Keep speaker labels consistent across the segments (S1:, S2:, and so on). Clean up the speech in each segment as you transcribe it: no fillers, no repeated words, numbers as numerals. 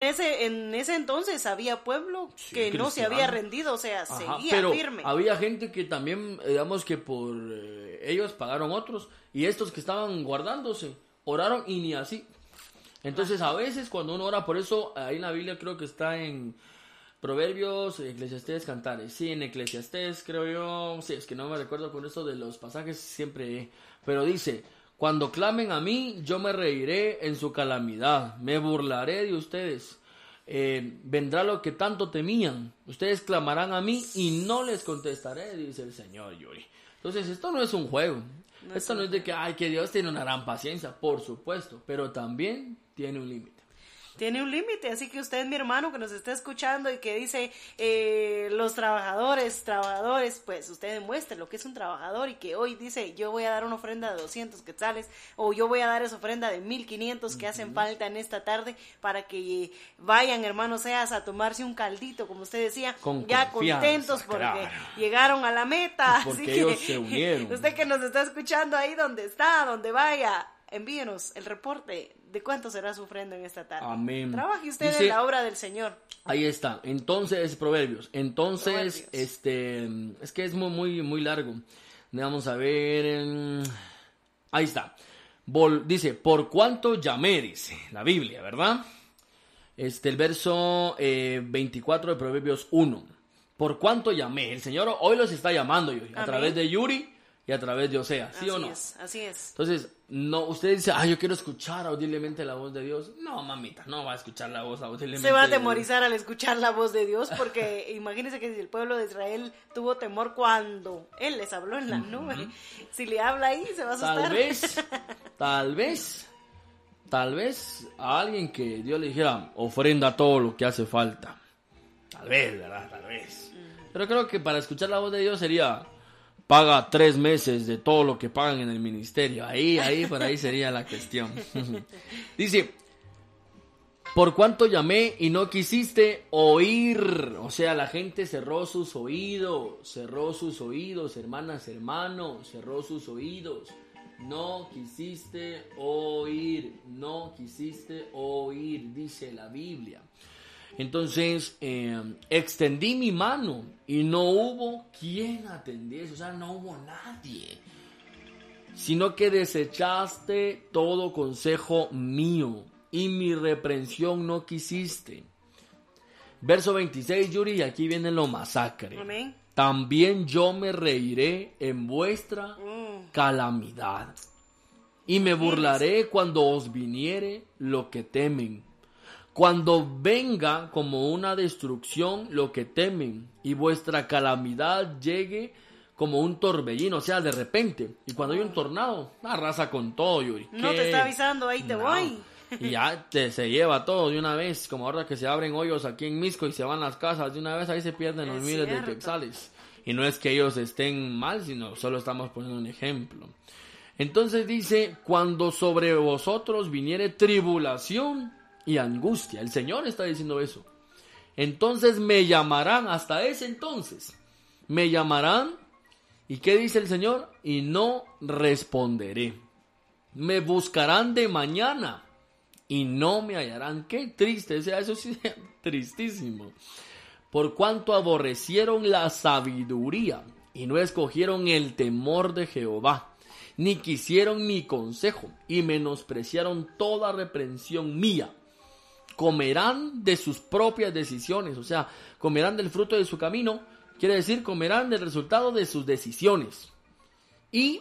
S1: en ese entonces había pueblo que no se había rendido, o sea, seguía
S2: pero
S1: firme.
S2: Había gente que también, digamos que por ellos pagaron otros, y estos que estaban guardándose, oraron y ni así. Entonces a veces cuando uno ora, por eso ahí en la Biblia creo que está en Proverbios, Eclesiastés, Cantares. Sí, en Eclesiastés creo yo, sí, es que no me recuerdo con eso de los pasajes siempre, pero dice: cuando clamen a mí, yo me reiré en su calamidad, me burlaré de ustedes. Vendrá lo que tanto temían, ustedes clamarán a mí y no les contestaré, dice el Señor, Yuri. Entonces esto no es un juego, esto no es de que Dios tiene una gran paciencia, por supuesto, pero también tiene un límite.
S1: Tiene un límite, así que usted, mi hermano, que nos está escuchando y que dice los trabajadores, pues usted demuestre lo que es un trabajador y que hoy dice: yo voy a dar una ofrenda de 200 quetzales o yo voy a dar esa ofrenda de 1500 que hacen falta en esta tarde para que vayan, hermanos, seas a tomarse un caldito, como usted decía, ya contentos porque llegaron a la meta.
S2: Porque
S1: así
S2: ellos
S1: que
S2: se unieron.
S1: Usted que nos está escuchando ahí donde está, donde vaya, envíenos el reporte de cuánto será su ofrenda en esta tarde.
S2: Amén.
S1: Trabaje usted en la obra del Señor.
S2: Ahí está. Entonces, Proverbios. Entonces, es que es muy, muy largo. Vamos a ver. Ahí está. Dice: por cuánto llamé, dice la Biblia, ¿verdad? El verso 24 de Proverbios 1. Por cuánto llamé. El Señor hoy los está llamando, a través de Yuri y a través de Oseas, ¿sí o no?
S1: Así es.
S2: Entonces, no, usted dice: yo quiero escuchar audiblemente la voz de Dios. No, mamita, no va a escuchar la voz audiblemente.
S1: Se va a atemorizar al escuchar la voz de Dios, porque imagínese que si el pueblo de Israel tuvo temor cuando Él les habló en la nube, si le habla ahí, se va a asustar.
S2: Tal vez a alguien que Dios le dijera: ofrenda todo lo que hace falta. Tal vez, ¿verdad? Tal vez. Pero creo que para escuchar la voz de Dios sería: paga 3 meses de todo lo que pagan en el ministerio. Por ahí sería la cuestión. Dice: por cuánto llamé y no quisiste oír. O sea, la gente cerró sus oídos, hermanas, hermanos, cerró sus oídos. No quisiste oír, dice la Biblia. Entonces, extendí mi mano y no hubo quien atendiese, o sea, no hubo nadie, sino que desechaste todo consejo mío y mi reprensión no quisiste. Verso 26, Yuri, y aquí viene lo masacre.
S1: Amén.
S2: También yo me reiré en vuestra calamidad y me burlaré cuando os viniere lo que temen. Cuando venga como una destrucción lo que temen y vuestra calamidad llegue como un torbellino, o sea, de repente. Y cuando hay un tornado, arrasa con todo, Yuri.
S1: No te está avisando, ahí te voy.
S2: Y ya se lleva todo de una vez, como ahora que se abren hoyos aquí en Misco y se van las casas de una vez, ahí se pierden los miles de quetzales. Y no es que ellos estén mal, sino solo estamos poniendo un ejemplo. Entonces dice: cuando sobre vosotros viniere tribulación y angustia. El Señor está diciendo eso. Entonces me llamarán, hasta ese entonces. Me llamarán. ¿Y qué dice el Señor? Y no responderé. Me buscarán de mañana y no me hallarán. Qué triste, o sea, eso sí es tristísimo. Por cuanto aborrecieron la sabiduría y no escogieron el temor de Jehová, ni quisieron mi consejo y menospreciaron toda reprensión mía. Comerán de sus propias decisiones, o sea, comerán del fruto de su camino, quiere decir, comerán del resultado de sus decisiones. Y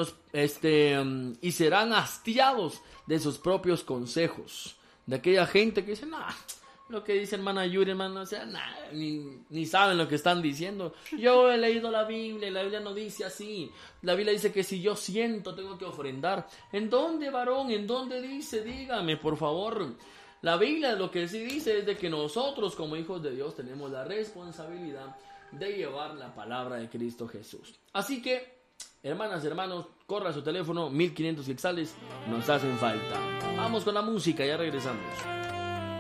S2: y serán hastiados de sus propios consejos. De aquella gente que dice: lo que dice hermana Yuri, hermano, o sea, ni saben lo que están diciendo. Yo he leído la Biblia y la Biblia no dice así. La Biblia dice que si yo siento, tengo que ofrendar. ¿En dónde, varón? ¿En dónde dice? Dígame, por favor. La Biblia lo que sí dice es de que nosotros como hijos de Dios tenemos la responsabilidad de llevar la palabra de Cristo Jesús. Así que, hermanas, hermanos, corra su teléfono, 1500 quetzales, nos hacen falta. Vamos con la música, ya regresamos.